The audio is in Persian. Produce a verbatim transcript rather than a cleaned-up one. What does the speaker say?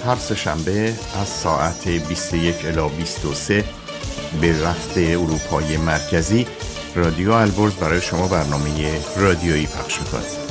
هر سه‌شنبه از ساعت بیست و یک الی بیست و سه به وقت اروپای مرکزی رادیو البرز برای شما برنامه رادیویی پخش می‌کنه.